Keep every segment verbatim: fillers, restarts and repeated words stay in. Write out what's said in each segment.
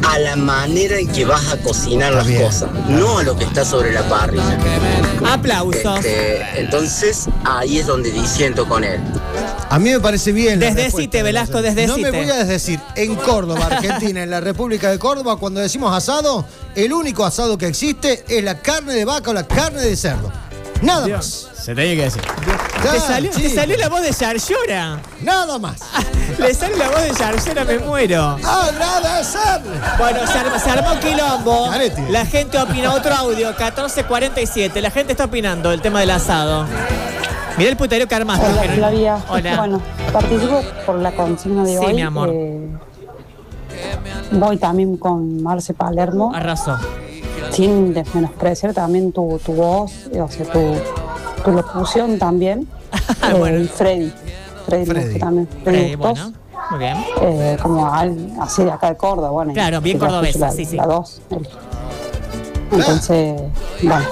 a la manera en que vas a cocinar las bien. cosas, no a lo que está sobre la parrilla. Aplausos. Este, entonces, ahí es donde disiento con él. A mí me parece bien. la Desdecite, respuesta. Velasco, No desdecite. me voy a desdecir. En Córdoba, Argentina, en la República de Córdoba, cuando decimos asado, el único asado que existe es la carne de vaca o la carne de cerdo. Nada más. Se tenía que decir. Te Ya, salió, te chicos, salió la voz de Yarlora. Nada más. Le sale la voz de Yarlora, me muero. Agradecer. Bueno, se, arma, se armó quilombo. Careti. La gente opina. Otro audio, catorce cuarenta y siete. La gente está opinando el tema del asado. Mirá el putero que armaste. Hola, que no- Flavia. Hola. Bueno, participo por la consigna de Sí, hoy. mi amor. Eh, voy también con Marce Palermo, Arrasó. sin menospreciar también tu, tu voz, eh, o sea, tu, tu locución también. Eh, Bueno. y Freddy. Freddy, Freddy. me gusta también. Freddy Eh, Bustos, bueno, muy bien. eh, como al- así de acá de Córdoba, bueno. y- Claro, bien y la cordobesa, escucho la- sí, sí. La dos. él. Entonces, bueno.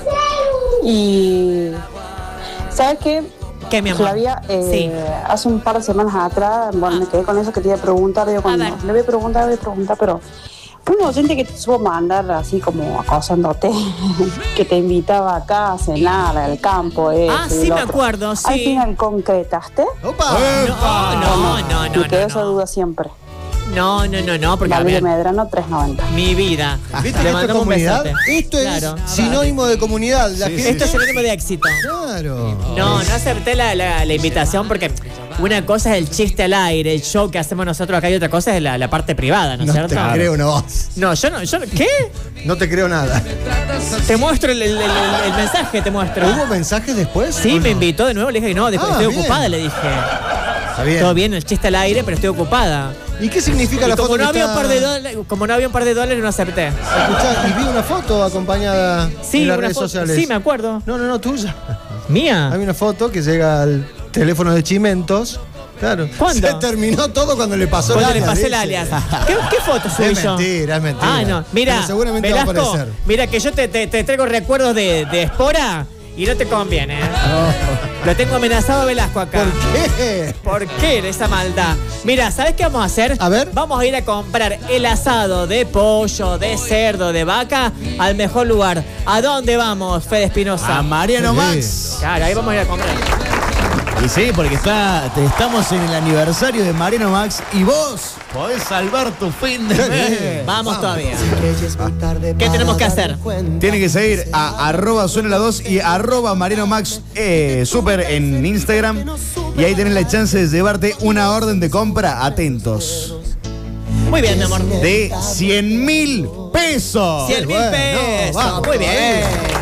Y, ¿sabes qué? ¿Qué, mi amor? Flavia, eh, Sí. hace un par de semanas atrás, bueno, me quedé con eso que te iba a preguntar, digo, cuando A ver. le voy a preguntar, le voy a preguntar, pero un oyente que te supo mandar así como acosándote, que te invitaba acá a cenar al campo. Ah, esto y sí, lo me otro. acuerdo, Al sí. final, ¿concretaste? Opa. No, no, no, no, Me quedó no, esa no. duda siempre. No, no, no, no, porque a Valerio ver, Medrano, tres noventa. mi vida. ¿Viste que Le esto es mandamos un comunidad? besote. Esto es Claro. sinónimo de comunidad. La gente... Esto es sinónimo de éxito. Claro. No, no acepté la, la, la invitación porque una cosa es el chiste al aire, el show que hacemos nosotros acá y otra cosa es la, la parte privada, ¿no es No cierto? te creo una voz. No, yo no, yo no- ¿qué? No te creo nada. Te muestro el, el- el- el mensaje, te muestro. ¿Hubo mensajes después? Sí, ¿o me no? invitó de nuevo, le dije que no, dijo, Ah, estoy bien. ocupada, le dije. Está bien. Todo bien, el chiste al aire, pero estoy ocupada. ¿Y qué significa Y la como foto no, que había un está- par de dólares, como no había un par de dólares, no acepté. Escuchá, y vi una foto acompañada Sí, en las una redes foto- sociales. sí, me acuerdo. No, no, no, tuya. ¿Mía? Hay una foto que llega al teléfono de Chimentos. Claro. ¿Cuándo? Se terminó todo cuando le pasó Cuando el le alias, pasé el dice. alias. ¿Qué, qué foto subí Es yo? mentira, es mentira. Ah, no. Mira, Pero seguramente va a Velasco, aparecer. mira que yo te, te- te traigo recuerdos de, de Espora y no te conviene. ¿eh? Lo tengo amenazado a Velasco acá. ¿Por qué? ¿Por qué esa maldad? Mira, ¿sabes qué vamos a hacer? A ver. Vamos a ir a comprar el asado de pollo, de cerdo, de vaca al mejor lugar. ¿A dónde vamos, Fede Espinosa? A Mariano Qué Max. Claro, ahí vamos a ir a comprar. Y sí, porque está, te- estamos en el aniversario de Mariano Max y vos podés salvar tu fin de mes. Vamos todavía. ¿Qué tenemos que hacer? Tiene que seguir a arroba suena la dos y arroba Mariano Max eh, super en Instagram. Y ahí tenés la chance de llevarte una orden de compra, atentos, Muy bien, mi amor. de cien mil pesos. cien mil bueno, pesos. vamos, Muy bien.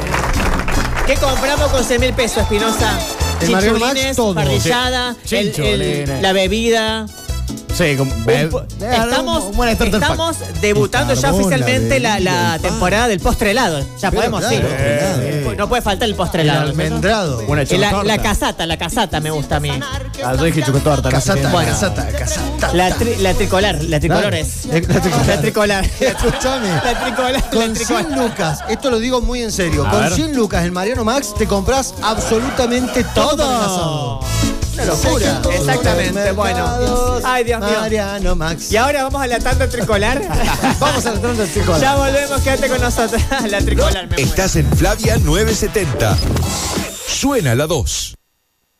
¿Qué compramos con cien mil pesos, Espinosa? El Mariano Max, Chinchulines, todo. parrillada, Sí. el- el- Chinchulines. la bebida. Sí, con, Un be- po- de- estamos un buen starter pack. estamos debutando ya Carbón, oficialmente la la, la bebida, el pan. temporada del postre helado. Ya Pero podemos, claro, sí. helado. No puede faltar el postre El helado. almendrado. Una Y la, chocotorta. la casata, la casata me gusta a mí. Ah, yo dije chocotorta. no sé Casata, qué. Bueno. casata, casata. La, tri- la tricolar, la tricolor Claro. es. Eh, la tricolar. La tricolar. Escuchame. La tricolar, la Con tricolar. cien lucas, esto lo digo muy en serio, A con ver. cien lucas en Mariano Max te compras absolutamente todo, para el asado. Una locura. Exactamente, bueno. Ay, Dios mío. Mariano Max. Y ahora vamos a la tanda tricolar. Vamos a la tanda tricolar. Ya volvemos, quédate con nosotros. La tricolar, me muero. Estás en Flavia novecientos setenta. Suena la dos.